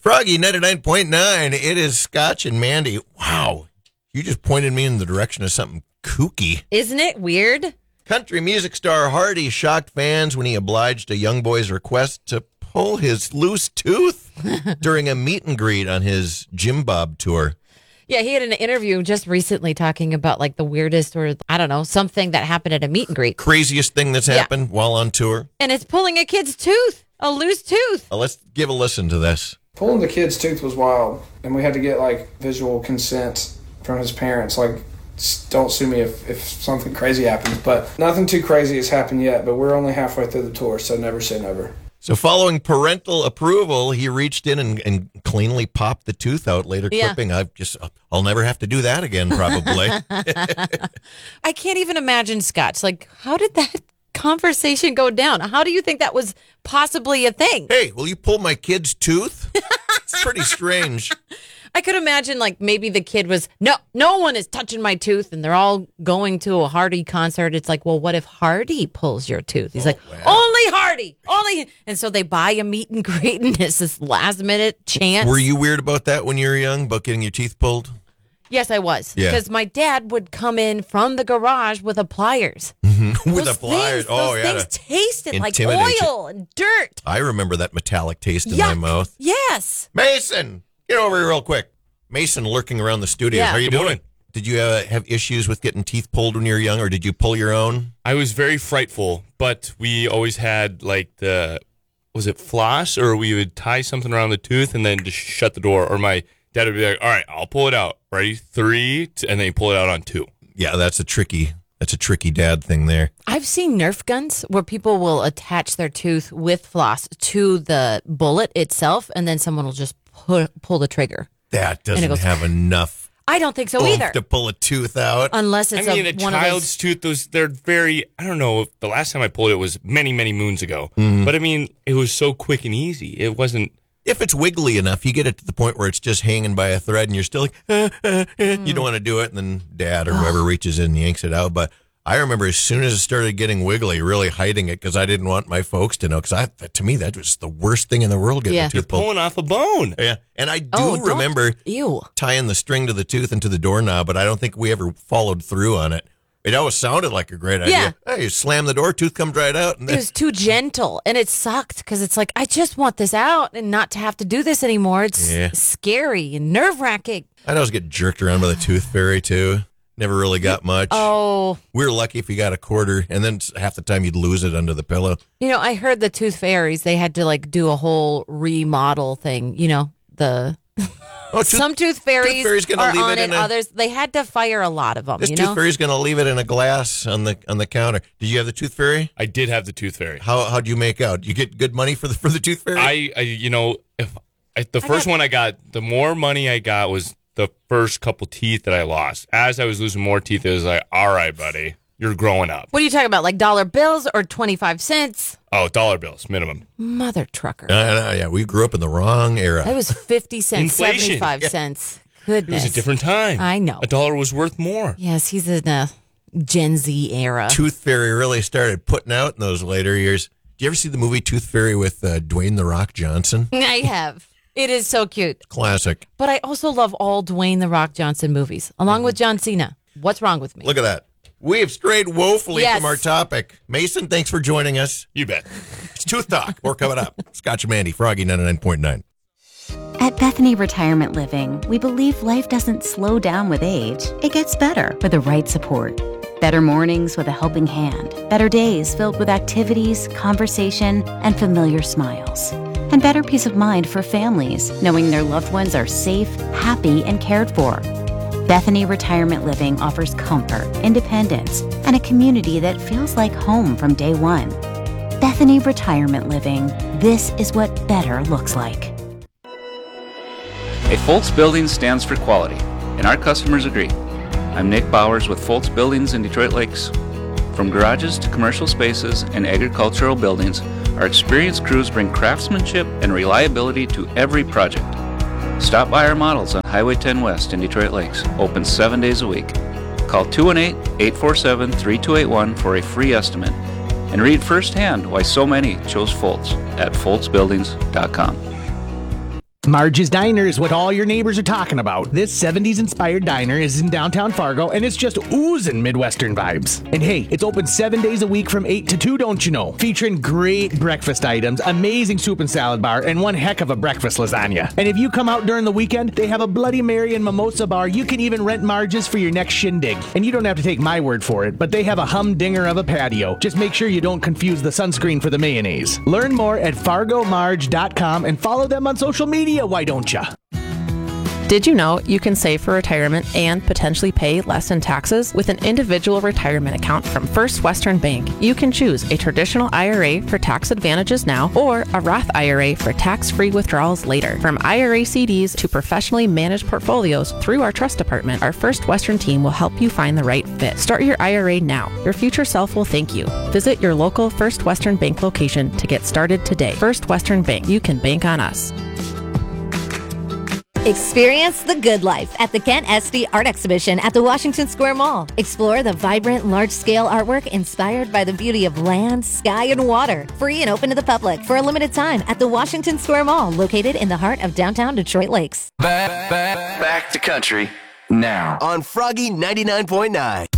Froggy 99.9. It is Scotch and Mandy. Wow. You just pointed me in the direction of something kooky. Isn't it weird? Country music star Hardy shocked fans when he obliged a young boy's request to pull his loose tooth during a meet and greet on his Jim Bob tour. Yeah, he had an interview just recently talking about like the weirdest or, I don't know, something that happened at a meet and greet. Craziest thing that's happened while on tour. And it's pulling a kid's tooth, a loose tooth. Let's give a listen to this. Pulling the kid's tooth was wild, and we had to get like visual consent from his parents. Like, don't sue me if something crazy happens, but nothing too crazy has happened yet. But we're only halfway through the tour, so never say never. So following parental approval, he reached in and cleanly popped the tooth out, later clipping. I'll never have to do that again, probably. I can't even imagine, Scotch. Like, how did that conversation go down? How do you think that was possibly a thing? Hey, will you pull my kid's tooth? It's pretty strange. I could imagine, like, maybe the kid was, no one is touching my tooth, and they're all going to a Hardy concert. It's like, well, what if Hardy pulls your tooth? He's like, only Hardy, only. And so they buy a meet and greet, and it's this last-minute chance. Were you weird about that when you were young, about getting your teeth pulled? Yes, I was. Yeah. Because my dad would come in from the garage with a pliers. With a pliers? Those things tasted like oil and dirt. I remember that metallic taste in my mouth. Yes. Mason, get over here real quick. Mason lurking around the studio. Yeah. How are you doing? Did you have issues with getting teeth pulled when you were young, or did you pull your own? I was very frightful, but we always had like was it floss, or we would tie something around the tooth and then just shut the door, or my dad would be like, all right, I'll pull it out. Ready? 3, and then you pull it out on 2. Yeah, that's a tricky dad thing there. I've seen Nerf guns where people will attach their tooth with floss to the bullet itself, and then someone will just pull the trigger. That doesn't have enough. I don't think so either. To pull a tooth out. Unless it's a child's tooth, they're very, I don't know, if the last time I pulled it was many, many moons ago. Mm-hmm. But I mean, it was so quick and easy. It wasn't. If it's wiggly enough, you get it to the point where it's just hanging by a thread and you're still like, you don't want to do it. And then dad or whoever reaches in and yanks it out. But I remember as soon as it started getting wiggly, really hiding it because I didn't want my folks to know. Because to me, that was the worst thing in the world. Getting a tooth pulled. Pulling off a bone. Yeah. And I do remember tying the string to the tooth into the doorknob, but I don't think we ever followed through on it. It always sounded like a great idea. Hey, you slam the door, tooth comes right out. And it was too gentle, and it sucked because it's like, I just want this out and not to have to do this anymore. It's scary and nerve-wracking. I'd always get jerked around by the tooth fairy, too. Never really got much. Oh. We were lucky if you got a quarter, and then half the time you'd lose it under the pillow. You know, I heard the tooth fairies, they had to, like, do a whole remodel thing. You know, some tooth fairies are on it, others, they had to fire a lot of them. This tooth fairy's going to leave it in a glass on the counter. Did you have the tooth fairy? I did have the tooth fairy. How'd you make out? You get good money for the tooth fairy? The first one I got, the more money I got was the first couple teeth that I lost. As I was losing more teeth, it was like, all right, buddy, you're growing up. What are you talking about, like dollar bills or 25 cents? Oh, dollar bills, minimum. Mother trucker. Yeah, we grew up in the wrong era. That was 50 cents, Inflation. 75 cents. Goodness. It was a different time. I know. $1 was worth more. Yes, he's in a Gen Z era. Tooth Fairy really started putting out in those later years. Did you ever see the movie Tooth Fairy with Dwayne "The Rock" Johnson? I have. It is so cute. Classic. But I also love all Dwayne "The Rock" Johnson movies, along with John Cena. What's wrong with me? Look at that. We have strayed woefully from our topic. Mason, thanks for joining us. You bet. It's Tooth Talk. More coming up. Scotch and Mandy, Froggy 99.9. At Bethany Retirement Living, we believe life doesn't slow down with age. It gets better with the right support. Better mornings with a helping hand. Better days filled with activities, conversation, and familiar smiles. And better peace of mind for families, knowing their loved ones are safe, happy, and cared for. Bethany Retirement Living offers comfort, independence, and a community that feels like home from day one. Bethany Retirement Living. This is what better looks like. Foltz Buildings stands for quality, and our customers agree. I'm Nick Bowers with Foltz Buildings in Detroit Lakes. From garages to commercial spaces and agricultural buildings, our experienced crews bring craftsmanship and reliability to every project. Stop by our models on Highway 10 West in Detroit Lakes, open 7 days a week. Call 218-847-3281 for a free estimate and read firsthand why so many chose Foltz at foltzbuildings.com. Marge's Diner is what all your neighbors are talking about. This 70s inspired diner is in downtown Fargo and it's just oozing Midwestern vibes. And hey, it's open 7 days a week from 8 to 2, don't you know? Featuring great breakfast items, amazing soup and salad bar, and one heck of a breakfast lasagna. And if you come out during the weekend, they have a Bloody Mary and mimosa bar. You can even rent Marge's for your next shindig. And you don't have to take my word for it, but they have a humdinger of a patio. Just make sure you don't confuse the sunscreen for the mayonnaise. Learn more at fargomarge.com and follow them on social media. Why don't ya? Did you know you can save for retirement and potentially pay less in taxes with an individual retirement account from First Western Bank? You can choose a traditional IRA for tax advantages now or a Roth IRA for tax-free withdrawals later. From IRA CDs to professionally managed portfolios through our trust department, our First Western team will help you find the right fit. Start your IRA now. Your future self will thank you. Visit your local First Western Bank location to get started today. First Western Bank. You can bank on us. Experience the good life at the Kent Esty Art Exhibition at the Washington Square Mall. Explore the vibrant, large-scale artwork inspired by the beauty of land, sky, and water. Free and open to the public for a limited time at the Washington Square Mall, located in the heart of downtown Detroit Lakes. Back to country now on Froggy 99.9.